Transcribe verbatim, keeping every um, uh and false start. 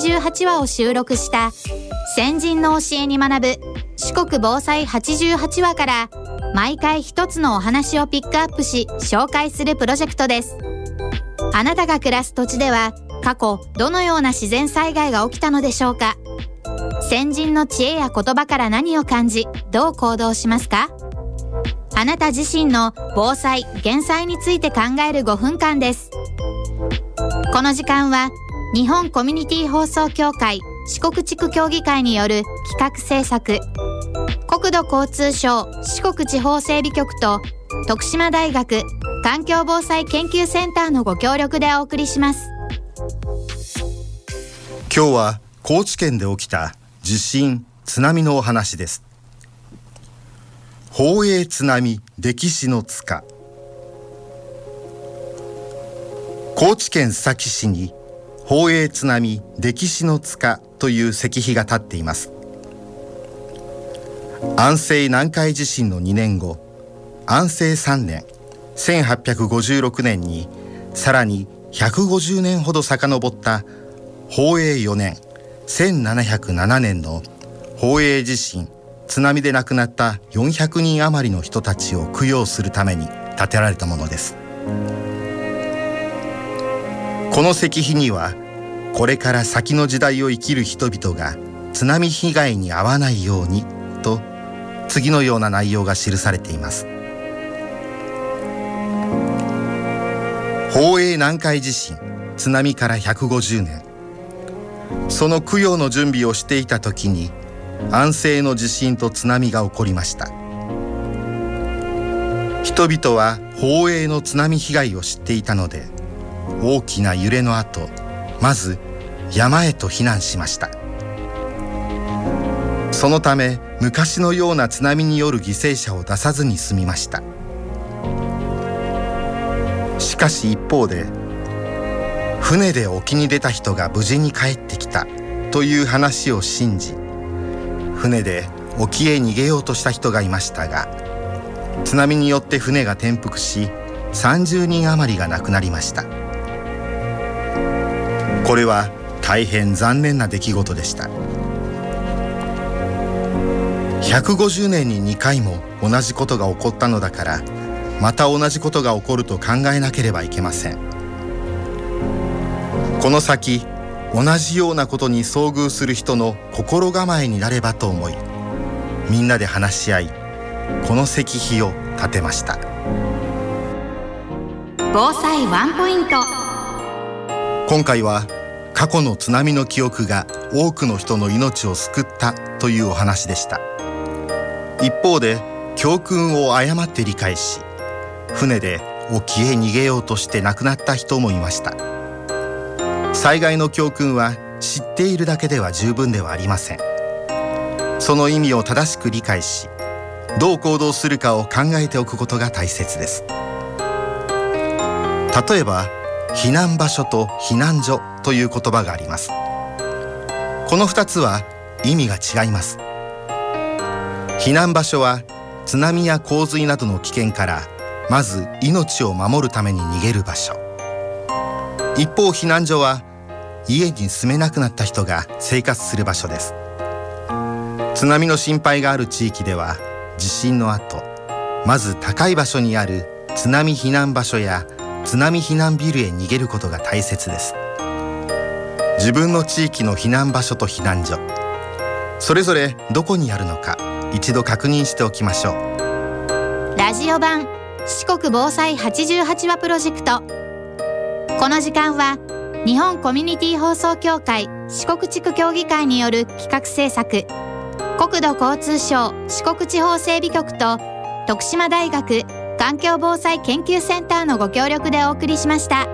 ちじゅうはちわを収録した先人の教えに学ぶ四国防災はちじゅうはちわから毎回一つのお話をピックアップし紹介するプロジェクトです。あなたが暮らす土地では過去どのような自然災害が起きたのでしょうか。先人の知恵や言葉から何を感じ、どう行動しますか。あなた自身の防災・減災について考えるごふんかんです。この時間は日本コミュニティ放送協会四国地区協議会による企画制作、国土交通省四国地方整備局と徳島大学環境防災研究センターのご協力でお送りします。 今日は高知県で起きた地震・津波のお話です。宝永津波歴史の塚。高知県須崎市に宝永津波歴史の塚という石碑が立っています。安政南海地震のにねんご、安政さんねんせんはっぴゃくごじゅうろくねんにさらにひゃくごじゅうねんほど遡った宝永よねんせんななひゃくななねんの宝永地震津波で亡くなったよんひゃくにん余りの人たちを供養するために建てられたものです。この石碑にはこれから先の時代を生きる人々が津波被害に遭わないようにと次のような内容が記されています。宝永南海地震津波からひゃくごじゅうねん、その供養の準備をしていた時に安政の地震と津波が起こりました。人々は宝永の津波被害を知っていたので、大きな揺れの後、まず山へと避難しました。そのため昔のような津波による犠牲者を出さずに済みました。しかし一方で、船で沖に出た人が無事に帰ってきたという話を信じ、船で沖へ逃げようとした人がいましたが、津波によって船が転覆しさんじゅうにん余りが亡くなりました。これは大変残念な出来事でした。ひゃくごじゅうねんににかいも同じことが起こったのだから、また同じことが起こると考えなければいけません。この先同じようなことに遭遇する人の心構えになればと思い、みんなで話し合い、この石碑を建てました。 防災ワンポイント。 今回は過去の津波の記憶が多くの人の命を救ったというお話でした。一方で教訓を誤って理解し、船で沖へ逃げようとして亡くなった人もいました。災害の教訓は知っているだけでは十分ではありません。その意味を正しく理解し、どう行動するかを考えておくことが大切です。例えば、避難場所と避難所という言葉があります。この二つは意味が違います。避難場所は津波や洪水などの危険からまず命を守るために逃げる場所。一方、避難所は家に住めなくなった人が生活する場所です。津波の心配がある地域では、地震の後、まず高い場所にある津波避難場所や津波避難ビルへ逃げることが大切です。自分の地域の避難場所と避難所、それぞれどこにあるのか一度確認しておきましょう。 ラジオ版四国防災はちじゅうはちわプロジェクト。この時間は日本コミュニティ放送協会四国地区協議会による企画制作、国土交通省四国地方整備局と徳島大学環境防災研究センターのご協力でお送りしました。